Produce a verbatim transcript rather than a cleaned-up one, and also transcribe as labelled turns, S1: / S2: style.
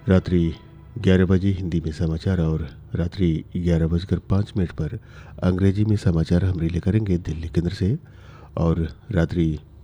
S1: रात्रि ग्यारह बजे हिंदी में समाचार और रात्रि ग्यारह बजकर पाँच मिनट पर अंग्रेजी में समाचार हम रिले करेंगे दिल्ली केंद्र से। और रात्रि